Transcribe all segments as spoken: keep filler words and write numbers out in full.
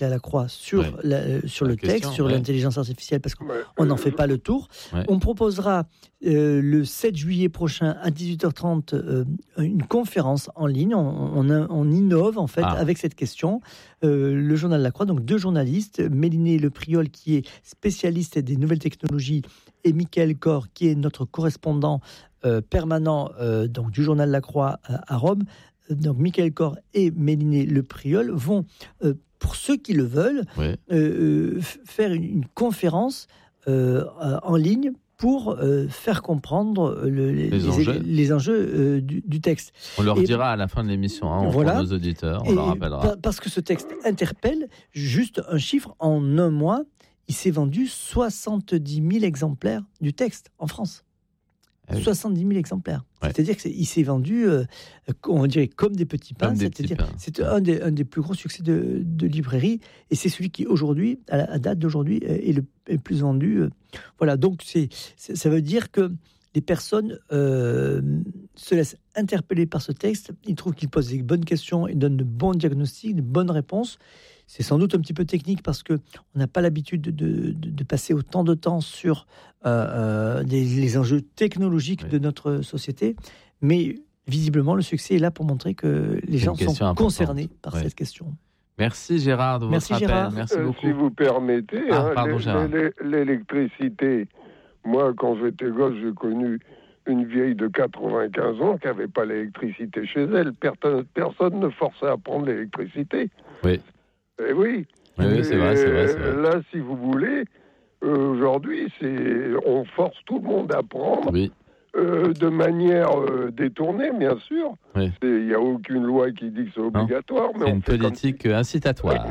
à la croix sur, ouais. la, euh, sur le question, texte, sur ouais. l'intelligence artificielle, parce qu'on n'en fait pas le tour. Ouais. On proposera euh, le sept juillet prochain à dix-huit heures trente euh, une conférence en ligne. On, on, on innove en fait ah. avec cette question. Euh, le journal de la Croix, donc deux journalistes, Méliné Lepriol qui est spécialiste des nouvelles technologies et Michael Cor qui est notre correspondant euh, permanent euh, donc, du journal de la Croix à, à Rome. Donc Michael Cor et Méliné Lepriol vont euh, pour ceux qui le veulent, oui. euh, faire une, une conférence euh, en ligne pour euh, faire comprendre le, les, les enjeux, les, les enjeux euh, du, du texte. On leur et, dira à la fin de l'émission, hein, voilà, pour nos auditeurs, on leur rappellera. Parce que ce texte interpelle, juste un chiffre, en un mois, il s'est vendu soixante-dix mille exemplaires du texte en France. Ah oui. soixante-dix mille exemplaires. Ouais. C'est-à-dire qu'il s'est vendu, euh, on dirait, comme des petits pains. Des c'est-à-dire, petits pains. C'est un des, un des plus gros succès de, de librairie. Et c'est celui qui, aujourd'hui, à la à date d'aujourd'hui, est le, est le plus vendu. Euh, voilà, donc c'est, c'est, ça veut dire que les personnes euh, se laissent interpeller par ce texte. Ils trouvent qu'il pose des bonnes questions, il donne de bons diagnostics, de bonnes réponses. C'est sans doute un petit peu technique parce qu'on n'a pas l'habitude de, de, de passer autant de temps sur euh, euh, les, les enjeux technologiques oui. de notre société. Mais visiblement, le succès est là pour montrer que les gens sont importante. concernés par oui. cette question. Merci Gérard de votre Merci, appel. Gérard. Merci euh, beaucoup. Si vous permettez, ah, hein, pardon, l'é- l'é- l'électricité, moi quand j'étais gosse, j'ai connu une vieille de quatre-vingt-quinze ans qui n'avait pas l'électricité chez elle. Personne, personne ne forçait à prendre l'électricité. Oui. Et oui, oui, oui c'est, vrai, c'est, vrai, c'est vrai. Là, si vous voulez, euh, aujourd'hui, c'est, on force tout le monde à prendre oui. euh, de manière euh, détournée, bien sûr. Il oui. n'y a aucune loi qui dit que c'est obligatoire. Non, mais c'est on une fait politique comme... incitatoire.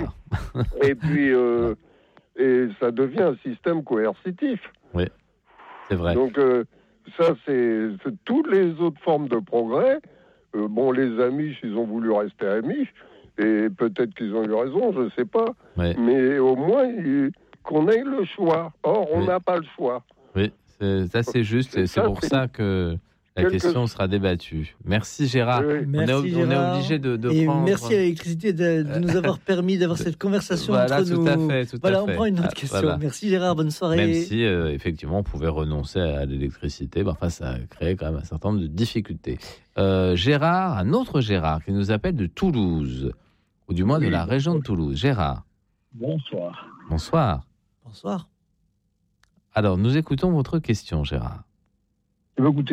Et puis, euh, et ça devient un système coercitif. Oui, c'est vrai. Donc, euh, ça, c'est, c'est toutes les autres formes de progrès. Euh, bon, les Amish, ils ont voulu rester Amish. Et peut-être qu'ils ont eu raison, je ne sais pas. Oui. Mais au moins, il, qu'on ait le choix. Or, on n'a oui. pas le choix. Oui, c'est, ça c'est juste. C'est, c'est pour c'est... ça que la quelque... question sera débattue. Merci Gérard. Oui. Merci, on, est, Gérard. on est obligé de, de et prendre... merci à l'électricité de, de nous avoir permis d'avoir cette conversation voilà, entre tout nous. À fait, tout voilà, à on fait. prend une autre question. Voilà. Merci Gérard, bonne soirée. Même si, euh, effectivement, on pouvait renoncer à l'électricité, ben, enfin, ça crée quand même un certain nombre de difficultés. Euh, Gérard, un autre Gérard qui nous appelle de Toulouse. Ou du moins oui, de la région de Toulouse. Gérard. Bonsoir. Bonsoir. Bonsoir. Alors, nous écoutons votre question, Gérard. Écoutez,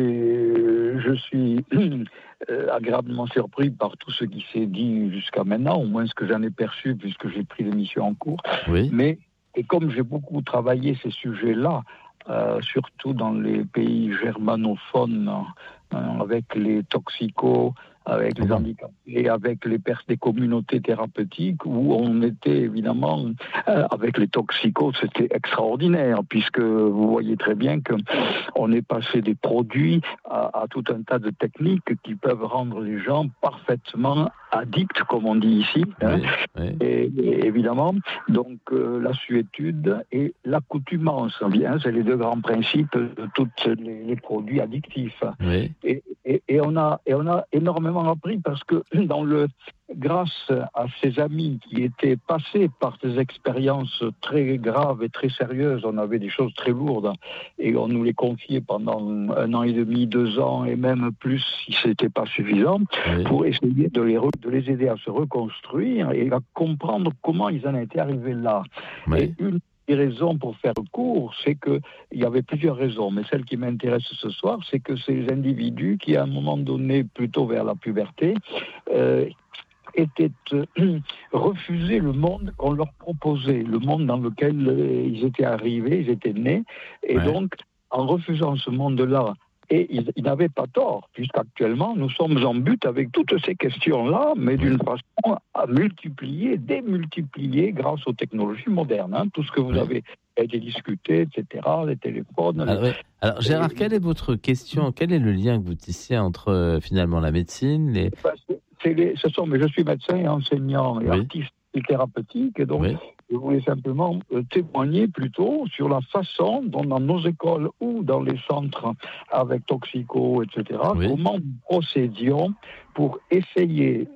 je suis agréablement surpris par tout ce qui s'est dit jusqu'à maintenant, au moins ce que j'en ai perçu, puisque j'ai pris l'émission en cours. Oui. Mais, et comme j'ai beaucoup travaillé ces sujets-là, euh, surtout dans les pays germanophones, euh, avec les toxicos, avec les handicapés, avec les pers- des communautés thérapeutiques, où on était évidemment, euh, avec les toxicos, c'était extraordinaire, puisque vous voyez très bien qu'on est passé des produits à, à tout un tas de techniques qui peuvent rendre les gens parfaitement addicts, comme on dit ici. Hein. Oui, oui. Et, et évidemment, donc euh, la suétude et l'accoutumance, bien, c'est les deux grands principes de tous les, les produits addictifs. Oui. Et, et, et, on a, et on a énormément appris parce que dans le, grâce à ces amis qui étaient passés par des expériences très graves et très sérieuses, on avait des choses très lourdes et on nous les confiait pendant un an et demi, deux ans et même plus si ce n'était pas suffisant, oui. pour essayer de les, de les aider à se reconstruire et à comprendre comment ils en étaient arrivés là. Oui. Et une des raisons pour faire court, c'est qu'il y avait plusieurs raisons, mais celle qui m'intéresse ce soir, c'est que ces individus qui, à un moment donné, plutôt vers la puberté, euh, étaient euh, refusés le monde qu'on leur proposait, le monde dans lequel euh, ils étaient arrivés, ils étaient nés, et ouais. donc, en refusant ce monde-là, et ils, ils n'avaient pas tort, puisqu'actuellement, nous sommes en but avec toutes ces questions-là, mais d'une façon à multiplier, démultiplier grâce aux technologies modernes. Hein, tout ce que vous oui. avez été discuté, et cetera, les téléphones... Alors, les... oui. Alors Gérard, et... quelle est votre question ? Quel est le lien que vous tissez entre, euh, finalement, la médecine les... Ben, c'est, c'est les, ce sont, mais je suis médecin et enseignant et oui. artiste thérapeutique, et donc... Oui. Je voulais simplement euh, témoigner plutôt sur la façon dont dans nos écoles ou dans les centres avec toxicos, et cetera, oui. comment nous procédions pour essayer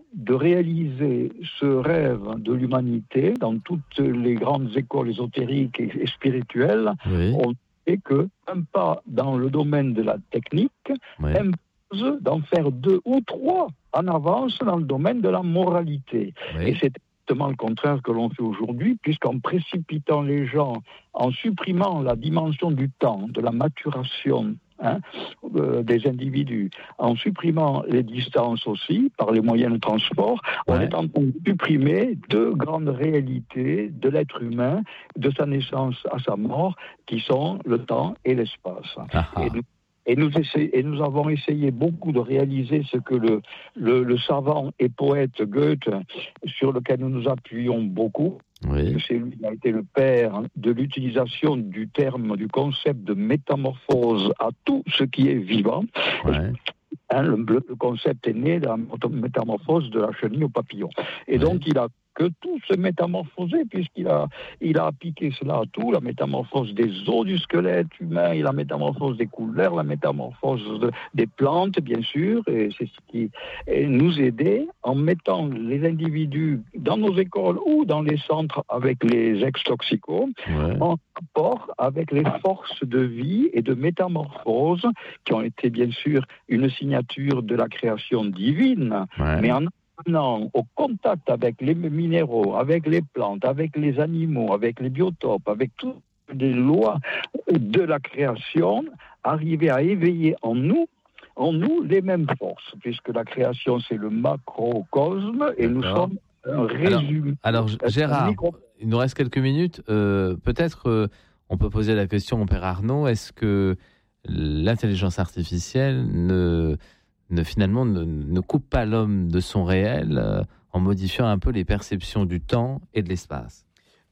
de réaliser ce rêve de l'humanité dans toutes les grandes écoles ésotériques et, et spirituelles. Oui. On sait qu'un pas dans le domaine de la technique oui. impose d'en faire deux ou trois en avance dans le domaine de la moralité. Oui. Et c'est le contraire que l'on fait aujourd'hui, puisqu'en précipitant les gens, en supprimant la dimension du temps, de la maturation hein, euh, des individus, en supprimant les distances aussi, par les moyens de transport, ouais. on est en train de supprimer deux grandes réalités de l'être humain, de sa naissance à sa mort, qui sont le temps et l'espace. Et nous, Et nous, essaie, et nous avons essayé beaucoup de réaliser ce que le, le, le savant et poète Goethe, sur lequel nous nous appuyons beaucoup, oui. c'est lui qui a été le père de l'utilisation du terme, du concept de métamorphose à tout ce qui est vivant. Ouais. Hein, le, le concept est né de la métamorphose de la chenille au papillon. Et ouais. donc il a que tout se métamorphosait, puisqu'il a, il a appliqué cela à tout, la métamorphose des os du squelette humain, et la métamorphose des couleurs, la métamorphose de, des plantes, bien sûr, et c'est ce qui nous aidait en mettant les individus dans nos écoles ou dans les centres avec les ex-toxicos, ouais. en rapport avec les forces de vie et de métamorphose qui ont été, bien sûr, une signature de la création divine, ouais. mais en Maintenant, au contact avec les minéraux, avec les plantes, avec les animaux, avec les biotopes, avec toutes les lois de la création, arriver à éveiller en nous, en nous les mêmes forces, puisque la création c'est le macrocosme et D'accord. nous sommes un résumé. Alors, alors Gérard, micro... il nous reste quelques minutes. Euh, peut-être euh, on peut poser la question au père Arnaud, est-ce que l'intelligence artificielle ne... Ne, finalement ne, ne coupe pas l'homme de son réel euh, en modifiant un peu les perceptions du temps et de l'espace.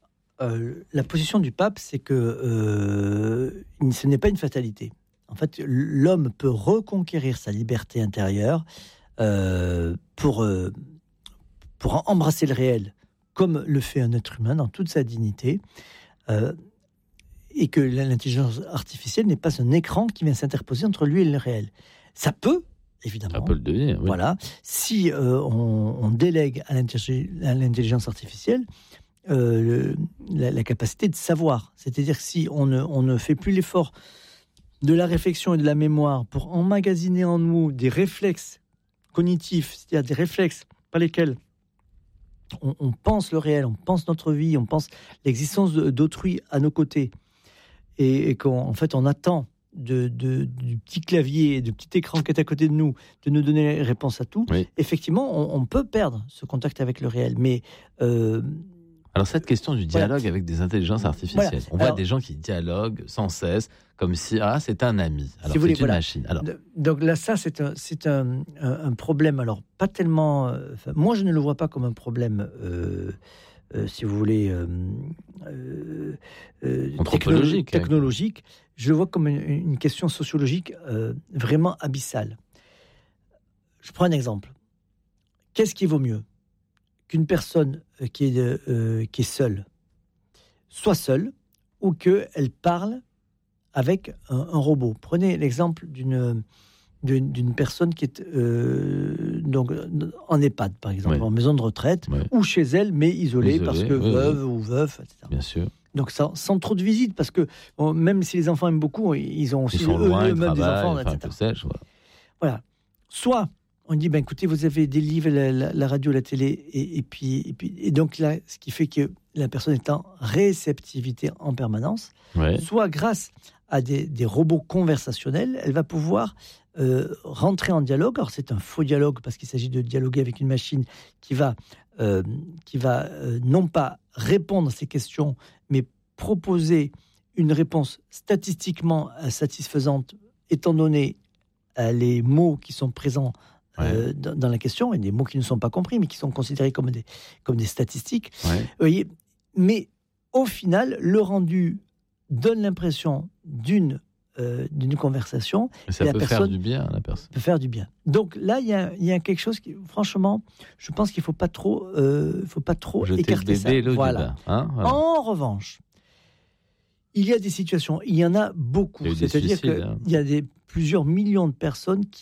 Euh, la position du pape, c'est que euh, ce n'est pas une fatalité. En fait, l'homme peut reconquérir sa liberté intérieure euh, pour, euh, pour embrasser le réel, comme le fait un être humain dans toute sa dignité, euh, et que l'intelligence artificielle n'est pas un écran qui vient s'interposer entre lui et le réel. Ça peut évidemment. Ça peut le devenir, oui. Voilà. Si euh, on, on délègue à l'intelligence artificielle euh, le, la, la capacité de savoir, c'est-à-dire que si on ne, on ne fait plus l'effort de la réflexion et de la mémoire pour emmagasiner en nous des réflexes cognitifs, c'est-à-dire des réflexes par lesquels on, on pense le réel, on pense notre vie, on pense l'existence d'autrui à nos côtés, et, et qu'en fait on attend De, de, du petit clavier, du petit écran qui est à côté de nous, de nous donner les réponses à tout, oui. effectivement, on, on peut perdre ce contact avec le réel. Mais euh... alors cette question du dialogue voilà. avec des intelligences artificielles, voilà. on voit alors, des gens qui dialoguent sans cesse, comme si ah c'est un ami, alors si c'est voulez, une voilà. machine. Alors. Donc là, ça c'est un, c'est un, un, un problème. Alors pas tellement. Euh, moi, je ne le vois pas comme un problème. Euh, Euh, si vous voulez, euh, euh, euh, anthropologique, techno- technologique, je le vois comme une, une question sociologique euh, vraiment abyssale. Je prends un exemple. Qu'est-ce qui vaut mieux qu'une personne qui est, de, euh, qui est seule soit seule ou qu'elle parle avec un, un robot? Prenez l'exemple d'une... D'une, d'une personne qui est euh, donc, en EHPAD, par exemple, oui. en maison de retraite, oui. ou chez elle, mais isolée, isolée parce que oui, veuve oui. ou veuf, et cetera. Bien sûr. Donc, ça, sans trop de visites, parce que bon, même si les enfants aiment beaucoup, ils ont aussi ils sont eux, loin, eux-mêmes des enfants, enfin, et cetera. Sèche, voilà. voilà. Soit on dit, ben, écoutez, vous avez des livres, la, la, la radio, la télé, et, et, puis, et, puis, et donc là, ce qui fait que la personne est en réceptivité en permanence, oui. soit grâce à des, des robots conversationnels, elle va pouvoir euh, rentrer en dialogue. Alors c'est un faux dialogue parce qu'il s'agit de dialoguer avec une machine qui va, euh, qui va euh, non pas répondre à ces questions, mais proposer une réponse statistiquement satisfaisante, étant donné euh, les mots qui sont présents euh, ouais. dans, dans la question, et des mots qui ne sont pas compris, mais qui sont considérés comme des, comme des statistiques. Ouais. Vous voyez, mais au final, le rendu donne l'impression d'une, euh, d'une conversation. Et ça et peut la faire du bien à la personne. peut faire du bien. Donc là, il y a, y a quelque chose qui, franchement, je pense qu'il ne faut pas trop, euh, faut pas trop Jeter écarter le bébé ça. Voilà. Hein, voilà. En revanche, il y a des situations, il y en a beaucoup. Il y a C'est-à-dire qu'il hein. y a des, plusieurs millions de personnes qui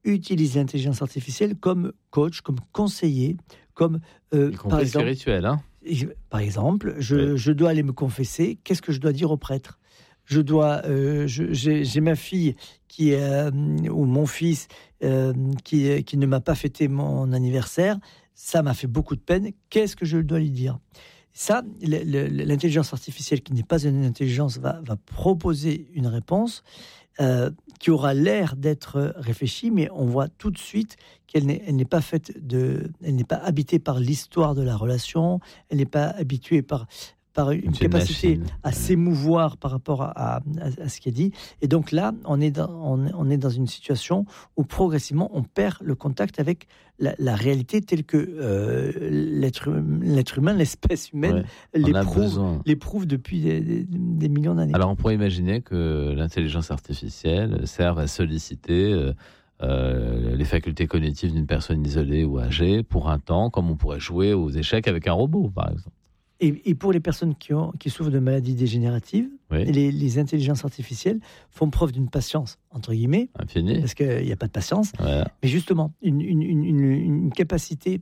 utilise l'intelligence artificielle comme coach, comme conseiller, comme euh, par exemple, spirituel. Hein par exemple, je, oui. je dois aller me confesser. Qu'est-ce que je dois dire au prêtre ? Je dois, euh, je, j'ai, j'ai ma fille qui euh, ou mon fils euh, qui, qui ne m'a pas fêté mon anniversaire. Ça m'a fait beaucoup de peine. Qu'est-ce que je dois lui dire ? Ça, l'intelligence artificielle, qui n'est pas une intelligence, va, va proposer une réponse euh, qui aura l'air d'être réfléchie, mais on voit tout de suite qu'elle n'est, elle n'est pas faite de, elle n'est pas habitée par l'histoire de la relation. Elle n'est pas habituée par par une, une capacité machine. à s'émouvoir par rapport à, à, à ce qui est dit. Et donc là, on est, dans, on, on est dans une situation où progressivement, on perd le contact avec la, la réalité telle que euh, l'être, l'être humain, l'espèce humaine, ouais, l'éprouve, l'éprouve depuis des, des, des millions d'années. Alors on pourrait imaginer que l'intelligence artificielle serve à solliciter euh, euh, les facultés cognitives d'une personne isolée ou âgée pour un temps, comme on pourrait jouer aux échecs avec un robot, par exemple. Et, et pour les personnes qui, ont, qui souffrent de maladies dégénératives, oui. les, les intelligences artificielles font preuve d'une patience, entre guillemets, infinie, parce qu'il n'y a pas de patience, voilà. mais justement, une, une, une, une capacité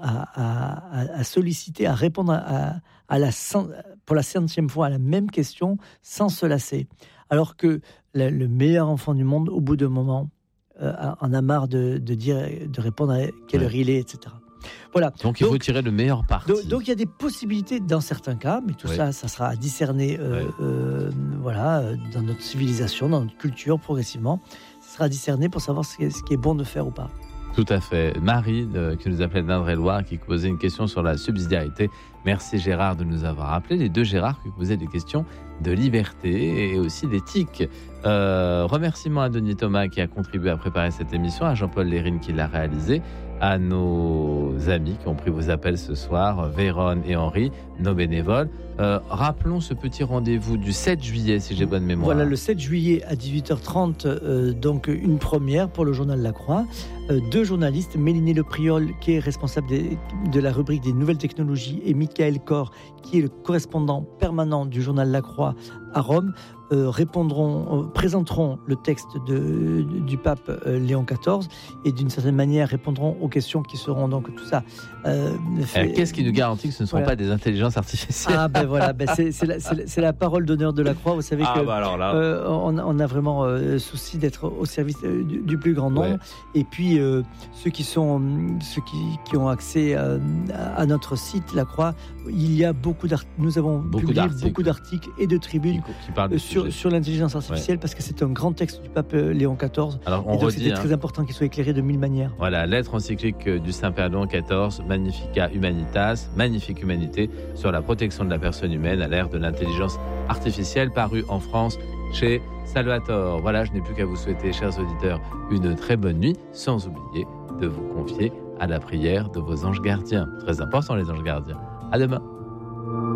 à, à, à solliciter, à répondre à, à la, pour la centième fois à la même question sans se lasser. Alors que le, le meilleur enfant du monde, au bout d'un moment, euh, en a marre de, de, dire, de répondre à quelle heure oui. il est, et cetera. Voilà. Donc il donc, faut tirer le meilleur parti. Donc, donc il y a des possibilités dans certains cas, mais tout oui. ça, ça sera à discerner euh, oui. euh, voilà, dans notre civilisation, dans notre culture, progressivement. Ça sera à discerner pour savoir ce qui est, ce qui est bon de faire ou pas. Tout à fait. Marie, euh, qui nous appelait d'Indre-et-Loire, qui posait une question sur la subsidiarité. Merci Gérard de nous avoir appelé. Les deux Gérard qui posaient des questions de liberté et aussi d'éthique. Euh, remerciements à Denis Thomas qui a contribué à préparer cette émission, à Jean-Paul Lérine qui l'a réalisée, à nos amis qui ont pris vos appels ce soir, Véronne et Henri, nos bénévoles. Euh, rappelons ce petit rendez-vous du sept juillet, si j'ai bonne mémoire. Voilà, le sept juillet à dix-huit heures trente, euh, donc une première pour le journal La Croix. Euh, deux journalistes, Méliné Le Priol, qui est responsable des, de la rubrique des nouvelles technologies, et Michael Cor, qui est le correspondant permanent du journal La Croix à Rome, euh, répondront, euh, présenteront le texte de, de, du pape euh, Léon quatorze et d'une certaine manière répondront aux questions qui seront donc tout ça. Euh, fait... Alors, qu'est-ce qui nous garantit que ce ne sont voilà. pas des intelligences artificielles ? Ah ben voilà, ben c'est, c'est, la, c'est, la, c'est la parole d'honneur de la Croix. Vous savez ah que bah alors là. euh, on, on a vraiment euh, souci d'être au service euh, du, du plus grand nombre. Ouais. Et puis euh, ceux qui sont ceux qui, qui ont accès euh, à notre site La Croix, il y a beaucoup d'articles. Nous avons beaucoup publié d'articles. beaucoup d'articles et de tribunes qui, qui parlent sur, sur l'intelligence artificielle ouais. parce que c'est un grand texte du pape Léon quatorze. Alors on et donc redit, c'était hein. très important qu'il soit éclairé de mille manières. Voilà, lettre encyclique du Saint-Père Léon quatorze, Magnificat Humanitas, magnifique humanité sur la protection de la personne humaine à l'ère de l'intelligence artificielle, paru en France chez Salvator. Voilà, je n'ai plus qu'à vous souhaiter, chers auditeurs, une très bonne nuit, sans oublier de vous confier à la prière de vos anges gardiens. Très important, les anges gardiens. À demain.